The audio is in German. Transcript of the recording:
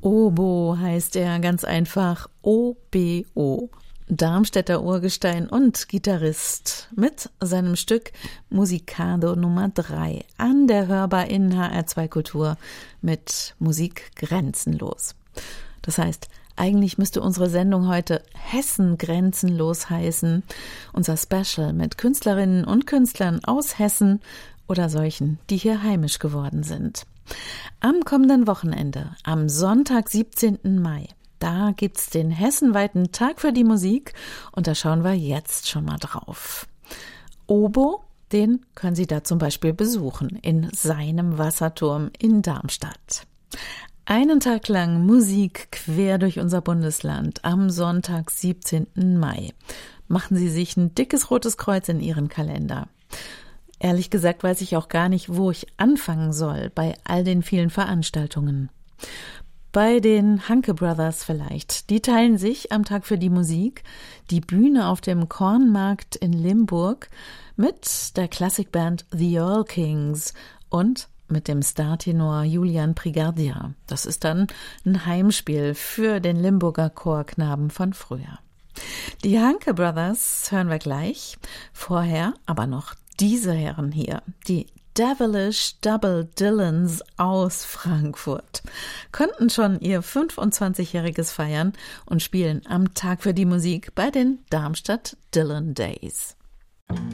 Obo heißt er ganz einfach OBO. Darmstädter Urgestein und Gitarrist mit seinem Stück Musicado Nummer 3 an der Hörbar in HR2 Kultur mit Musik grenzenlos. Das heißt, eigentlich müsste unsere Sendung heute Hessen grenzenlos heißen. Unser Special mit Künstlerinnen und Künstlern aus Hessen oder solchen, die hier heimisch geworden sind. Am kommenden Wochenende, am Sonntag, 17. Mai, da gibt's den hessenweiten Tag für die Musik und da schauen wir jetzt schon mal drauf. Obo, den können Sie da zum Beispiel besuchen in seinem Wasserturm in Darmstadt. Einen Tag lang Musik quer durch unser Bundesland am Sonntag, 17. Mai. Machen Sie sich ein dickes rotes Kreuz in Ihren Kalender. Ehrlich gesagt weiß ich auch gar nicht, wo ich anfangen soll bei all den vielen Veranstaltungen. Bei den Hanke Brothers vielleicht. Die teilen sich am Tag für die Musik die Bühne auf dem Kornmarkt in Limburg mit der Klassikband The All Kings und mit dem Startenor Julian Prigardia. Das ist dann ein Heimspiel für den Limburger Chorknaben von früher. Die Hanke Brothers hören wir gleich. Vorher aber noch diese Herren hier, die Devilish Double Dylans aus Frankfurt, konnten schon ihr 25-jähriges feiern und spielen am Tag für die Musik bei den Darmstadt Dylan Days.